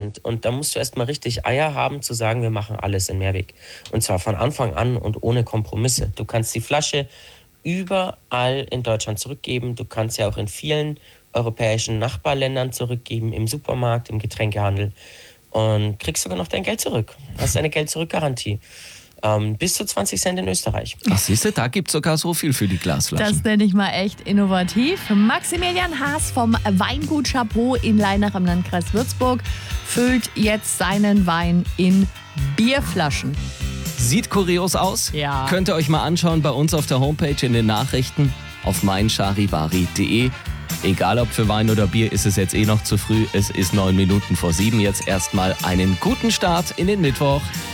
Und da musst du erstmal richtig Eier haben, zu sagen, wir machen alles in Mehrweg. Und zwar von Anfang an und ohne Kompromisse. Du kannst die Flasche überall in Deutschland zurückgeben. Du kannst ja auch in vielen europäischen Nachbarländern zurückgeben, im Supermarkt, im Getränkehandel. Und kriegst sogar noch dein Geld zurück. Hast eine Geld-Zurück-Garantie. Bis zu 20 Cent in Österreich. Ach, siehst du, da gibt es sogar so viel für die Glasflaschen. Das nenne ich mal echt innovativ. Maximilian Haas vom Weingut Chapeau in Leinach im Landkreis Würzburg füllt jetzt seinen Wein in Bierflaschen. Sieht kurios aus? Ja. Könnt ihr euch mal anschauen bei uns auf der Homepage in den Nachrichten auf meincharivari.de. Egal ob für Wein oder Bier, ist es jetzt noch zu früh. Es ist 9 Minuten vor 7. Jetzt erstmal einen guten Start in den Mittwoch.